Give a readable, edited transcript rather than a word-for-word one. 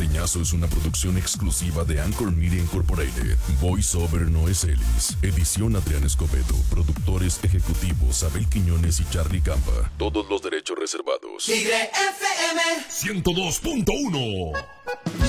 Peñazo es una producción exclusiva de Anchor Media Incorporated. Voice over Noé Celis. Edición Adrián Escobedo. Productores ejecutivos Abel Quiñones y Charlie Campa. Todos los derechos reservados. Tigre FM 102.1